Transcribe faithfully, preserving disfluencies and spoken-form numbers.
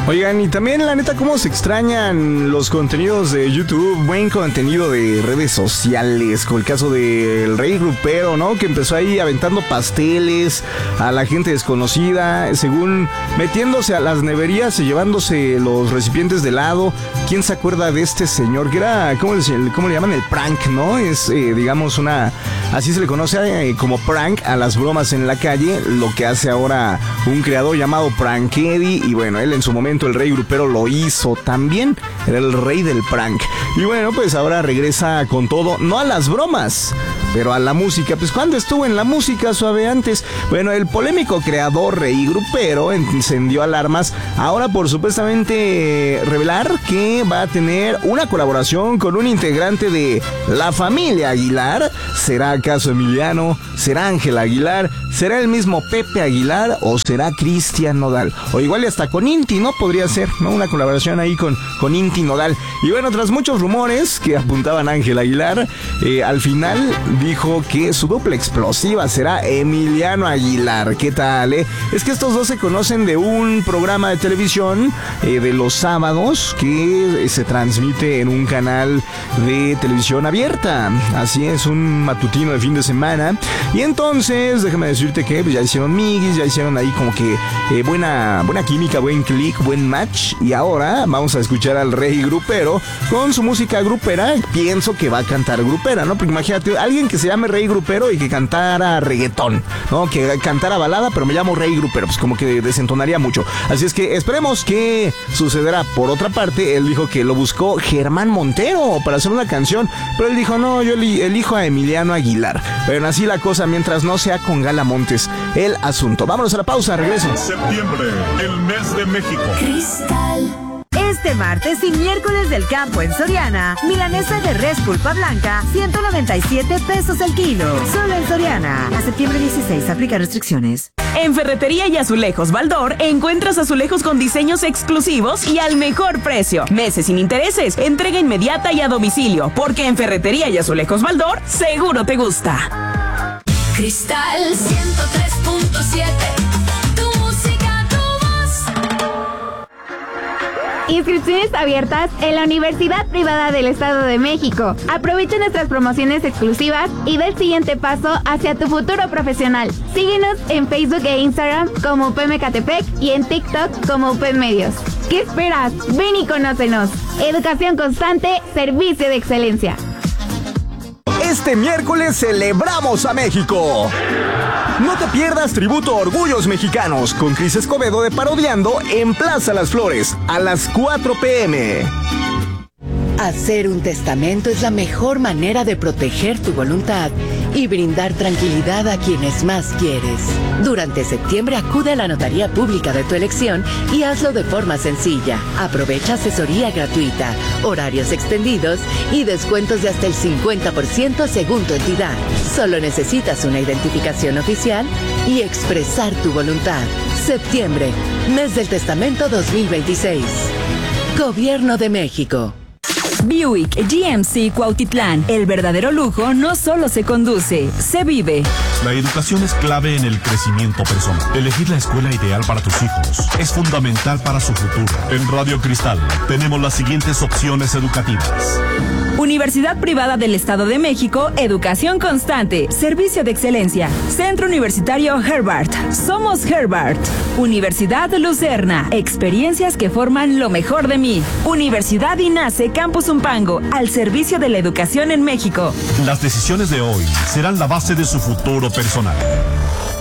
Oigan, y también la neta, cómo se extrañan los contenidos de YouTube, buen contenido de redes sociales, como el caso del Rey Grupero, ¿no? Que empezó ahí aventando pasteles a la gente desconocida, según metiéndose a las neverías y llevándose los recipientes de helado. ¿Quién se acuerda de este señor? Que era, ¿cómo le, cómo le llaman? El prank, ¿no? Es, eh, digamos, una, así se le conoce eh, como prank a las bromas en la calle, lo que hace ahora un creador llamado Prankedy, y bueno, él en su momento, el Rey Grupero, lo hizo también, era el rey del prank. Y bueno, pues ahora regresa con todo, no a las bromas, pero a la música. Pues ¿cuándo estuvo en la música, suave, antes? Bueno, el polémico creador Rey Grupero encendió alarmas ahora por supuestamente revelar que va a tener una colaboración con un integrante de la familia Aguilar. ¿Será acaso Emiliano? ¿Será Ángel Aguilar? ¿Será el mismo Pepe Aguilar? ¿O será Cristian Nodal? O igual y hasta con Inti, ¿no? Podría ser, ¿no? Una colaboración ahí con, con Inti Nodal. Y bueno, tras muchos rumores que apuntaban a Ángel Aguilar, eh, al final dijo que su dupla explosiva será Emiliano Aguilar. ¿Qué tal, eh? Es que estos dos se conocen de un programa de televisión eh, de los sábados que eh, se transmite en un canal de televisión abierta. Así es, un matutino de fin de semana. Y entonces, déjame decirte que pues, ya hicieron miguis, ya hicieron ahí como que eh, buena, buena química, buen click, buen match. Y ahora vamos a escuchar al Rey Grupero con su música grupera. Pienso que va a cantar grupera, ¿no? Porque imagínate, alguien que se llame Rey Grupero y que cantara reggaetón, ¿no? Que cantara balada, pero me llamo Rey Grupero, pues como que desentonaría mucho. Así es que esperemos que sucederá. Por otra parte, él dijo que lo buscó Germán Montero para hacer una canción, pero él dijo, no, yo elijo a Emiliano Aguilar. Pero así la cosa, mientras no sea con Gala Montes el asunto. Vámonos a la pausa, regreso. Septiembre, el mes de México. Cristal. Este martes y miércoles del campo en Soriana, milanesa de res pulpa blanca, ciento noventa y siete pesos el kilo. Solo en Soriana. A septiembre dieciséis, aplica restricciones. En Ferretería y Azulejos Baldor encuentras azulejos con diseños exclusivos y al mejor precio. Meses sin intereses, entrega inmediata y a domicilio, porque en Ferretería y Azulejos Baldor seguro te gusta. Cristal ciento tres punto siete. Inscripciones abiertas en la Universidad Privada del Estado de México. Aprovecha nuestras promociones exclusivas y da el siguiente paso hacia tu futuro profesional. Síguenos en Facebook e Instagram como U P M Ecatepec y en TikTok como U P M Medios. ¿Qué esperas? Ven y conócenos. Educación constante, servicio de excelencia. Este miércoles celebramos a México. No te pierdas Tributo a Orgullos Mexicanos con Cris Escobedo de Parodiando en Plaza Las Flores a las cuatro pm. Hacer un testamento es la mejor manera de proteger tu voluntad y brindar tranquilidad a quienes más quieres. Durante septiembre acude a la notaría pública de tu elección y hazlo de forma sencilla. Aprovecha asesoría gratuita, horarios extendidos y descuentos de hasta el cincuenta por ciento según tu entidad. Solo necesitas una identificación oficial y expresar tu voluntad. Septiembre, mes del testamento dos mil veintiséis. Gobierno de México. Buick G M C Cuautitlán. El verdadero lujo no solo se conduce, se vive. La educación es clave en el crecimiento personal. Elegir la escuela ideal para tus hijos es fundamental para su futuro. En Radio Cristal tenemos las siguientes opciones educativas. Universidad Privada del Estado de México, educación constante, servicio de excelencia. Centro Universitario Herbart, somos Herbart. Universidad Lucerna, experiencias que forman lo mejor de mí. Universidad INACE Campus Zumpango, al servicio de la educación en México. Las decisiones de hoy serán la base de su futuro personal.